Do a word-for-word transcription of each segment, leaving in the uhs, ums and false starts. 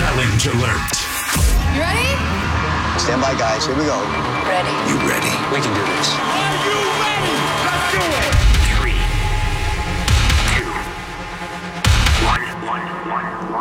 Challenge alert. You ready? Stand by, guys. Here we go. Ready. You ready? We can do this. Are you ready? Let's do it. Three, two, one, one, one,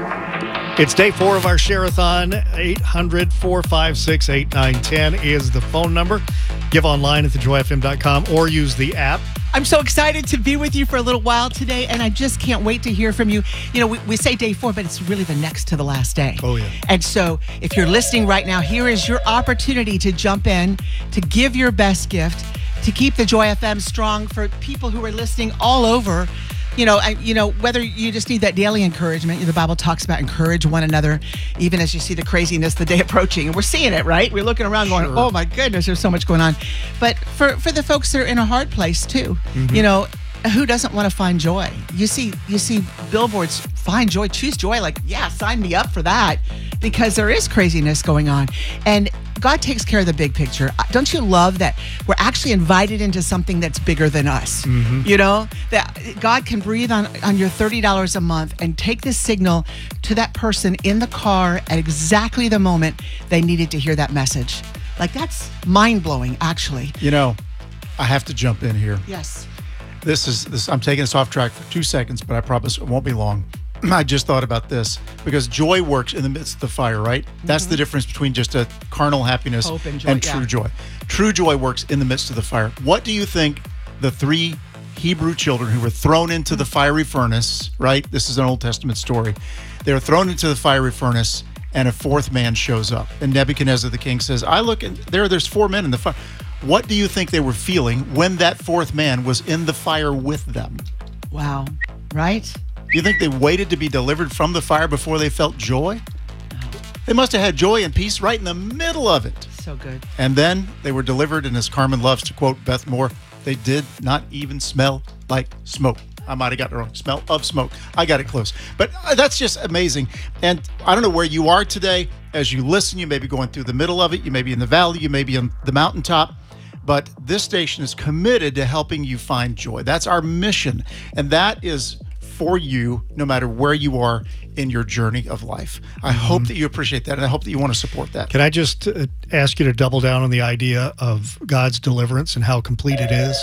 one. It's day four of our Share-a-thon. eight hundred, four five six, eight nine one zero is the phone number. Give online at the joy f m dot com or use the app. I'm so excited to be with you for a little while today, and I just can't wait to hear from you. You know, we, we say day four, but it's really the next to the last day. Oh, yeah. And so if you're listening right now, here is your opportunity to jump in, to give your best gift, to keep the Joy F M strong for people who are listening all over. You know, I, you know, whether you just need that daily encouragement, the Bible talks about encourage one another, even as you see the craziness, the day approaching. And we're seeing it, right? We're looking around going, Sure. oh my goodness, there's so much going on. But for, for the folks that are in a hard place too, Mm-hmm. you know, who doesn't want to find joy? You see, you see billboards, find joy, choose joy. Like, yeah, sign me up for that, because there is craziness going on. And God takes care of the big picture. Don't you love that we're actually invited into something that's bigger than us? Mm-hmm. You know, that God can breathe on, on your thirty dollars a month and take this signal to that person in the car at exactly the moment they needed to hear that message. Like, that's mind-blowing, actually. You know, I have to jump in here. Yes. This is this. I'm taking us off track for two seconds, but I promise it won't be long. I just thought about this because joy works in the midst of the fire, right? Mm-hmm. That's the difference between just a carnal happiness Hope and joy, true yeah. joy. True joy works in the midst of the fire. What do you think the three Hebrew children who were thrown into the fiery furnace, right? This is an Old Testament story. They were thrown into the fiery furnace, and a fourth man shows up. And Nebuchadnezzar the king says, I look, and there, there's four men in the fire. What do you think they were feeling when that fourth man was in the fire with them? Wow. Right? Do you think they waited to be delivered from the fire before they felt joy? They must have had joy and peace right in the middle of it. So good. And then they were delivered, and as Carmen loves to quote Beth Moore, they did not even smell like smoke. I might have got it wrong. Smell of smoke. I got it close. But uh, that's just amazing. And I don't know where you are today. As you listen, you may be going through the middle of it. You may be in the valley. You may be on the mountaintop. But this station is committed to helping you find joy. That's our mission. And that is for you, no matter where you are in your journey of life. I mm-hmm. hope that you appreciate that, and I hope that you want to support that. Can I just uh, ask you to double down on the idea of God's deliverance and how complete it is?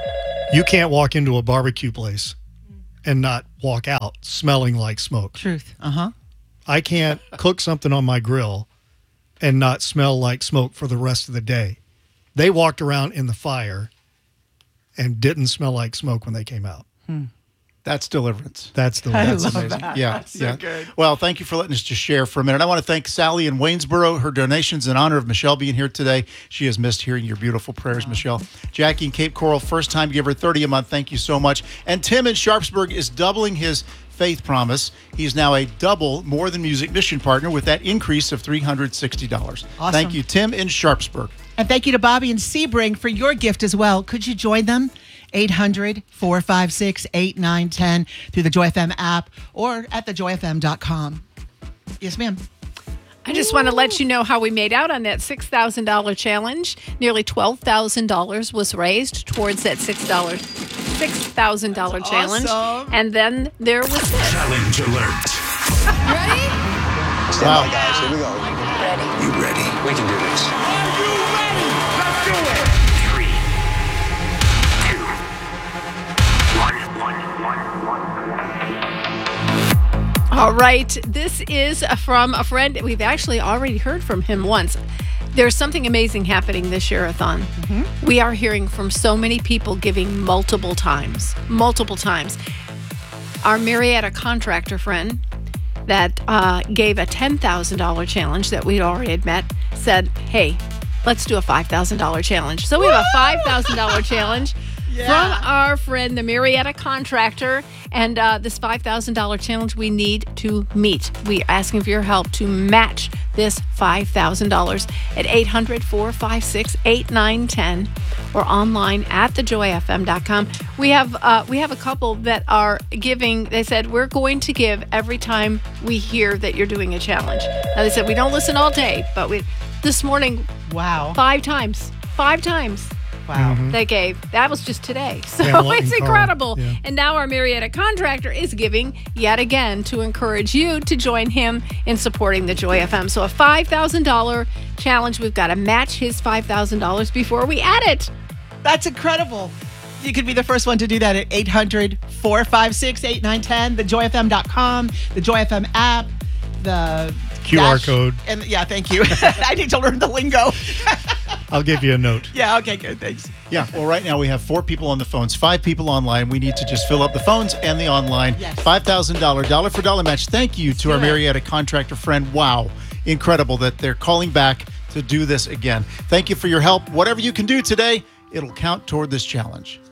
You can't walk into a barbecue place and not walk out smelling like smoke. Truth. Uh-huh. I can't cook something on my grill and not smell like smoke for the rest of the day. They walked around in the fire and didn't smell like smoke when they came out. Hmm. That's deliverance. That's the I that's love amazing. that. Yeah, That's so yeah. good. Well, thank you for letting us just share for a minute. I want to thank Sally in Waynesboro, her donations in honor of Michelle being here today. She has missed hearing your beautiful prayers, Michelle. Jackie in Cape Coral, first time giver, thirty a month. Thank you so much. And Tim in Sharpsburg is doubling his faith promise. He's now a double More Than Music mission partner with that increase of three hundred sixty dollars. Awesome. Thank you, Tim in Sharpsburg. And thank you to Bobby and Sebring for your gift as well. Could you join them? eight hundred, four five six, eight nine one zero through the Joy F M app or at the joy f m dot com. Yes, ma'am. I just want to let you know how we made out on that six thousand dollars challenge. Nearly twelve thousand dollars was raised towards that six thousand dollars challenge. Awesome. And then there was this. Challenge alert. You ready? Stand Wow. by, guys. Here we go. Ready. You ready? We can do this. Are you ready? Let's do it. Three, two, one, one, one, one. All right. This is from a friend. We've actually already heard from him once. There's something amazing happening this year-a-thon. Mm-hmm. We are hearing from so many people giving multiple times, multiple times. Our Marietta contractor friend that uh, gave a ten thousand dollars challenge that we'd already had met said, hey, let's do a five thousand dollars challenge. So we have a five thousand dollars challenge Yeah. from our friend, the Marietta contractor. And uh, this five thousand dollars challenge we need to meet. We are asking for your help to match this five thousand dollars at eight hundred, four five six, eight nine one zero or online at the joy f m dot com. We have uh, we have a couple that are giving. They said, we're going to give every time we hear that you're doing a challenge. Now, they said, we don't listen all day, but we this morning, Wow. five times, five times. Wow. They gave. That was just today. So Pamela it's and Carl, incredible. yeah. And now our Marietta contractor is giving yet again to encourage you to join him in supporting the Joy F M. So a five thousand dollars challenge. We've got to match his five thousand dollars before we add it. That's incredible. You could be the first one to do that at eight hundred, four five six, eight nine one zero, the joy f m dot com, the Joy F M app, the Q R dash- code. And yeah, thank you. I need to learn the lingo. I'll give you a note. Yeah, okay, good. Thanks. Yeah, well, right now we have four people on the phones, five people online. We need to just fill up the phones and the online. Yes. five thousand dollars dollar for dollar match. Thank you to our do it. Marietta contractor friend. Wow, incredible that they're calling back to do this again. Thank you for your help. Whatever you can do today, it'll count toward this challenge.